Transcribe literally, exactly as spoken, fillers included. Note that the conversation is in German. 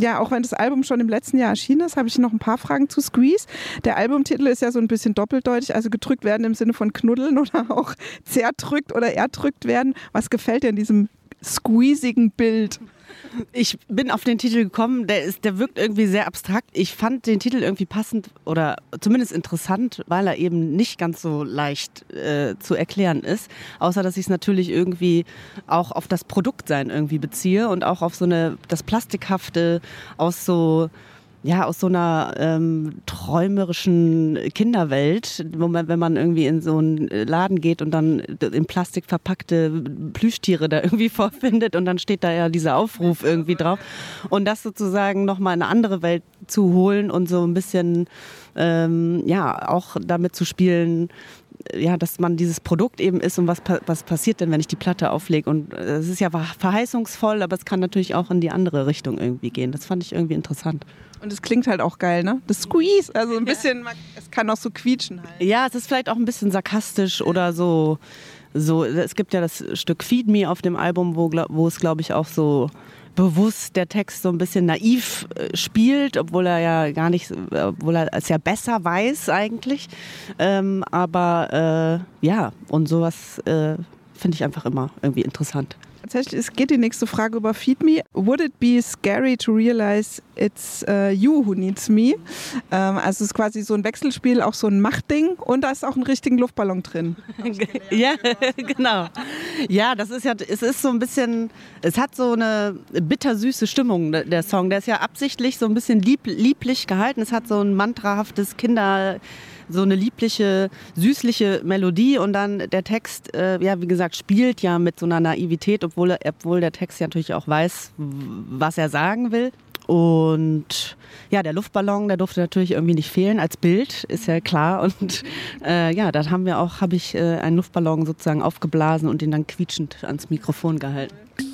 Ja, auch wenn das Album schon im letzten Jahr erschienen ist, habe ich noch ein paar Fragen zu Squeeze. Der Albumtitel ist ja so ein bisschen doppeldeutig, also gedrückt werden im Sinne von knuddeln oder auch zerdrückt oder erdrückt werden. Was gefällt dir in diesem squeezigen Bild? Ich bin auf den Titel gekommen, der, ist, der wirkt irgendwie sehr abstrakt. Ich fand den Titel irgendwie passend oder zumindest interessant, weil er eben nicht ganz so leicht äh, zu erklären ist. Außer, dass ich es natürlich irgendwie auch auf das Produktsein irgendwie beziehe und auch auf so eine, das Plastikhafte aus so... Ja, aus so einer ähm, träumerischen Kinderwelt, wo man, wenn man irgendwie in so einen Laden geht und dann in Plastik verpackte Plüschtiere da irgendwie vorfindet und dann steht da ja dieser Aufruf irgendwie drauf. Und das sozusagen nochmal in eine andere Welt zu holen und so ein bisschen, ähm, ja, auch damit zu spielen, ja, dass man dieses Produkt eben ist und was, was passiert denn, wenn ich die Platte auflege. Und es ist ja verheißungsvoll, aber es kann natürlich auch in die andere Richtung irgendwie gehen. Das fand ich irgendwie interessant. Und es klingt halt auch geil, ne? Das Squeeze, also ein bisschen, es kann auch so quietschen halt. Ja, es ist vielleicht auch ein bisschen sarkastisch oder so. so es gibt ja das Stück Feed Me auf dem Album, wo, wo es, glaube ich, auch so bewusst der Text so ein bisschen naiv äh, spielt, obwohl er ja gar nicht, obwohl er es ja besser weiß eigentlich. Ähm, aber äh, ja, und sowas äh, finde ich einfach immer irgendwie interessant. Tatsächlich, es geht die nächste Frage über Feed Me. Would it be scary to realize it's uh, you who needs me? Ähm, also es ist quasi so ein Wechselspiel, auch so ein Machtding und da ist auch ein richtigen Luftballon drin. Ja, genau. Ja, das ist ja, es ist so ein bisschen, es hat so eine bittersüße Stimmung, der Song. Der ist ja absichtlich so ein bisschen lieb, lieblich gehalten. Es hat so ein mantrahaftes Kinder... so eine liebliche, süßliche Melodie und dann der Text, äh, ja, wie gesagt, spielt ja mit so einer Naivität, obwohl, obwohl der Text ja natürlich auch weiß, was er sagen will. Und ja, der Luftballon, der durfte natürlich irgendwie nicht fehlen als Bild, ist ja klar. Und äh, ja, da haben wir auch, habe ich äh, einen Luftballon sozusagen aufgeblasen und den dann quietschend ans Mikrofon gehalten.